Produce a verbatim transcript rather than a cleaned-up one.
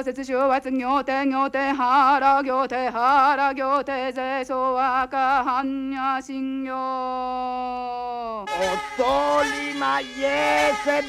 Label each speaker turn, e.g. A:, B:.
A: 節小圧行天行天原行天原行天税相赤般若心経
B: おとりまイエス